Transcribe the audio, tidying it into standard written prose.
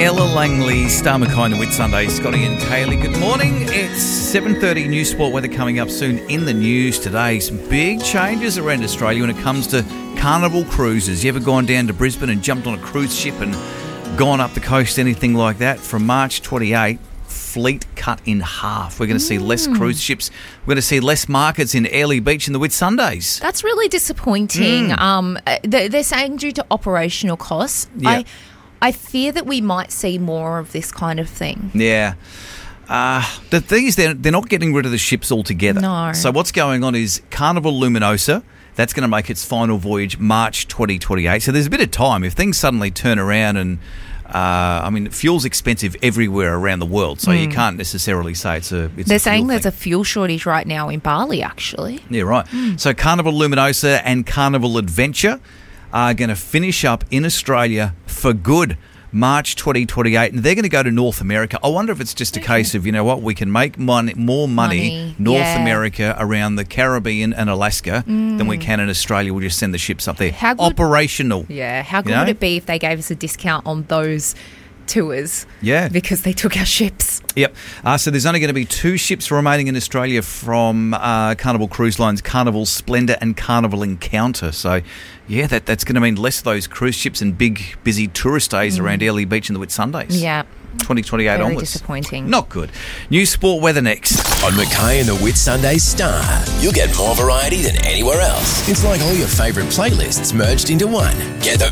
Ella Langley, Star McKay, the Whit Sunday, Scotty and Kaylee. Good morning. It's 7:30. New sport weather coming up soon in the news today. Some big changes around Australia when it comes to Carnival cruises. You ever gone down to Brisbane and jumped on a cruise ship and gone up the coast, anything like that? From March 28, fleet cut in half. We're going to see less cruise ships. We're going to see less markets in Airlie Beach in the Whitsundays. That's really disappointing. They're saying due to operational costs. Yeah. I fear that we might see more of this kind of thing. Yeah. The thing is, they're not getting rid of the ships altogether. No. So what's going on is Carnival Luminosa, that's going to make its final voyage March 2028. So there's a bit of time. If things suddenly turn around and, fuel's expensive everywhere around the world, so you can't necessarily say it's a They're saying there's thing. a fuel shortage right now in Bali, actually. Yeah, right. So Carnival Luminosa and Carnival Adventure are going to finish up in Australia for good March 2028, and they're going to go to North America. I wonder if it's just a case of, you know what, we can make more money North America around the Caribbean and Alaska than we can in Australia. We'll just send the ships up there. Operational. Yeah, how good would it be if they gave us a discount on those tours? Yeah. Because they took our ships. Yep. So there's only going to be 2 ships remaining in Australia from Carnival Cruise Lines, Carnival Splendor and Carnival Encounter. So, yeah, that's going to mean less of those cruise ships and big, busy tourist days around Airlie Beach and the Whitsundays. Yeah. 2028 Very onwards. disappointing. Not good. New sport weather next. On McKay and the Whitsunday Star, you'll get more variety than anywhere else. It's like all your favourite playlists merged into one. Get the